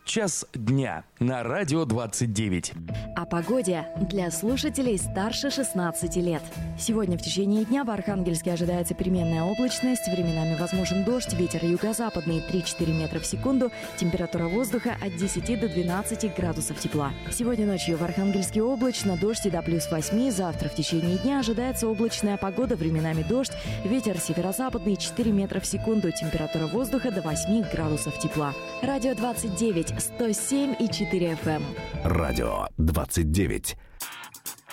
Час дня на радио 29. О погоде для слушателей старше 16 лет. Сегодня в течение дня в Архангельске ожидается переменная облачность, временами возможен дождь, ветер юго-западный 3-4 метра в секунду, температура воздуха от 10 до 12 градусов тепла. Сегодня ночью в Архангельске облачно, дождь и до +8, завтра в течение дня ожидается облачная погода, временами дождь, ветер северо-западный 4 метра в секунду, температура воздуха до 8 градусов тепла. Радио 29, 107,4 FM. Радио 29.